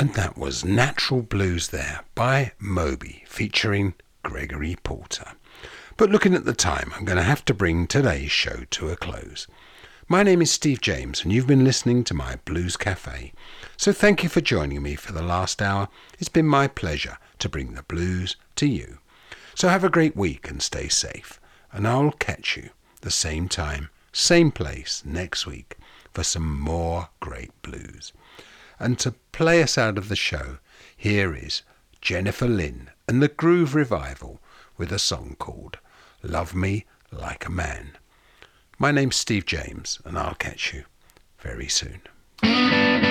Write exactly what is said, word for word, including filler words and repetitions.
And that was Natural Blues there by Moby, featuring Gregory Porter. But looking at the time, I'm going to have to bring today's show to a close. My name is Steve James, and you've been listening to my Blues Cafe. So thank you for joining me for the last hour. It's been my pleasure to bring the blues to you. So have a great week and stay safe. And I'll catch you the same time, same place next week for some more great blues. And to play us out of the show, here is Jennifer Lynn and the Groove Revival with a song called Love Me Like a Man. My name's Steve James, and I'll catch you very soon.